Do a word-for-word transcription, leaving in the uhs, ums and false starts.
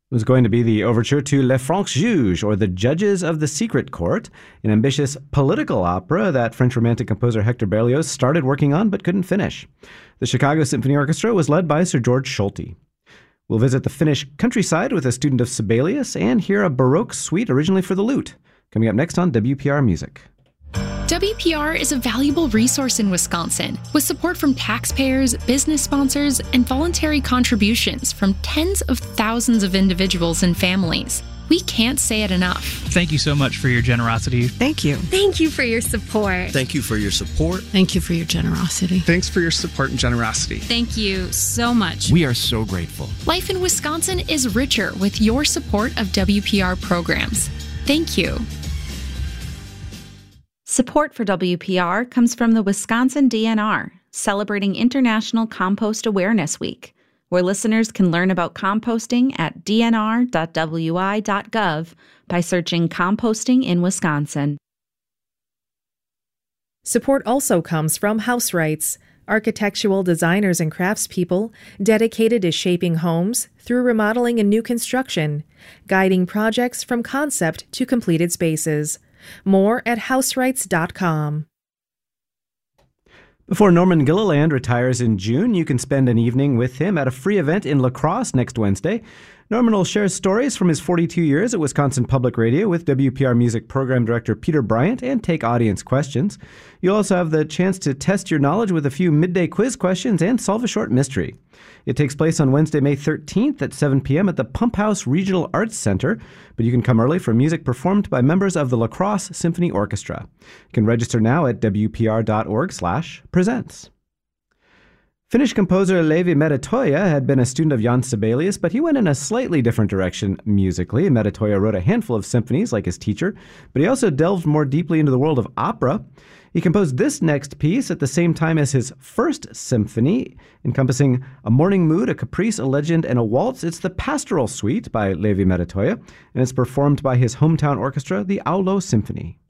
was going to be the overture to Les Francs Juges, or The Judges of the Secret Court, an ambitious political opera that French Romantic composer Hector Berlioz started working on but couldn't finish. The Chicago Symphony Orchestra was led by Sir George Solti. We'll visit the Finnish countryside with a student of Sibelius and hear a Baroque suite originally for the lute. Coming up next on W P R Music. W P R is a valuable resource in Wisconsin, with support from taxpayers, business sponsors, and voluntary contributions from tens of thousands of individuals and families. We can't say it enough. Thank you so much for your generosity. Thank you. Thank you for your support. Thank you for your support. Thank you for your generosity. Thanks for your support and generosity. Thank you so much. We are so grateful. Life in Wisconsin is richer with your support of W P R programs. Thank you. Support for W P R comes from the Wisconsin D N R, celebrating International Compost Awareness Week, where listeners can learn about composting at d n r dot w i dot gov by searching Composting in Wisconsin. Support also comes from House Rights, architectural designers and craftspeople dedicated to shaping homes through remodeling and new construction, guiding projects from concept to completed spaces. More at house rights dot com. Before Norman Gilliland retires in June, you can spend an evening with him at a free event in La Crosse next Wednesday. Norman will share stories from his forty-two years at Wisconsin Public Radio with W P R Music Program Director Peter Bryant and take audience questions. You'll also have the chance to test your knowledge with a few midday quiz questions and solve a short mystery. It takes place on Wednesday, May thirteenth at seven p.m. at the Pump House Regional Arts Center, but you can come early for music performed by members of the La Crosse Symphony Orchestra. You can register now at w p r dot org slash presents. Finnish composer Leevi Metsätoja had been a student of Jan Sibelius, but he went in a slightly different direction musically. Metsätoja wrote a handful of symphonies like his teacher, but he also delved more deeply into the world of opera. He composed this next piece at the same time as his first symphony, encompassing a morning mood, a caprice, a legend, and a waltz. It's the Pastoral Suite by Leevi Metsätoja, and it's performed by his hometown orchestra, the Aulo Symphony.